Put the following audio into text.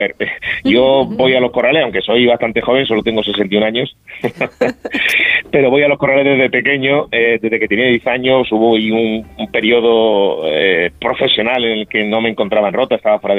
Yo voy a los corrales, aunque soy bastante joven, solo tengo 61 años, pero voy a los corrales desde pequeño, desde que tenía 10 años. Hubo un periodo profesional en el que no me encontraba en Rota, estaba fuera de